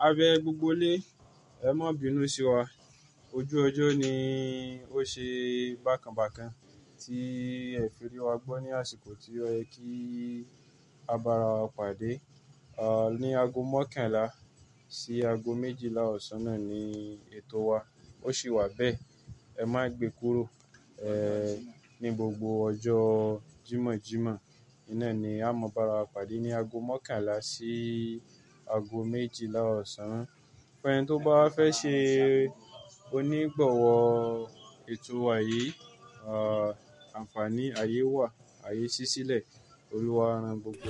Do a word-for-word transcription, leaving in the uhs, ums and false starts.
A bẹ gbogbo ilé, ẹ má bínú sí wa. Ojú ọjọ́ ni ó ṣe bákan bákan tí ẹ fi rí wa gbọ́ ní àsìkò tí ó yẹ kí a bára wa pàdé. Ah, ní aago mọ́kànlá sí aago méjìlá ọ̀sán náà ni ètò wa. Ó sì wà bẹ́ẹ̀. Ẹ má gbé kúrò. Eh, ní gbogbo ọjọ́ Jímọ̀-Jímọ̀, iná ni a máa bára wa pàdé ní aago mọ́kànlá sí aago méjìlá ọ̀sán. Fún ẹni tó bá fẹ́ ṣe onígbọ̀wọ́ ètò wa yìí, ah, àǹfààní ayé wà, ayé ṣí sílẹ̀. Olúwa rán gbogbo.